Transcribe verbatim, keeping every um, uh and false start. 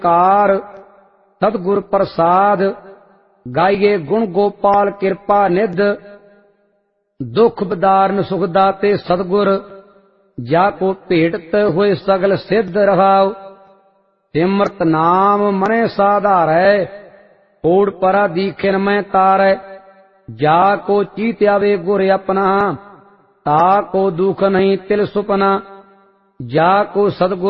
Car सतगुर प्रसाद। गाइए गुण गोपाल कृपा निध, दुख बदारन सुख दाते सतगुर। जाको भेटत हुए सगल सिद्ध रहाओ, सिमरत नाम मने साधारै। ओड़ परा दीखिन मैं तारै, जाको चीत आवे गुर अपना। ताको दुख नहीं तिल सुपना, जाको सतगुर